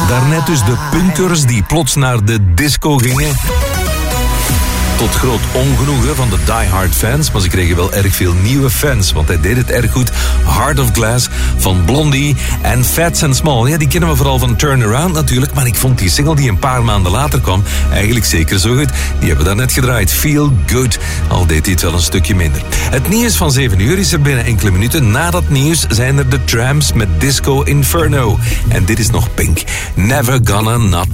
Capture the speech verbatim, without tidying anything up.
Daarnet dus de punkers die plots naar de disco gingen. Tot groot ongenoegen van de diehard fans, maar ze kregen wel erg veel nieuwe fans, want hij deed het erg goed. Heart of Glass van Blondie en Fats and Small. Ja, die kennen we vooral van Turnaround natuurlijk, maar ik vond die single die een paar maanden later kwam eigenlijk zeker zo goed. Die hebben we daarnet gedraaid. Feel Good, al deed hij het wel een stukje minder. Het nieuws van zeven uur is er binnen enkele minuten. Na dat nieuws zijn er de Tramps met Disco Inferno. En dit is nog Pink. Never Gonna Not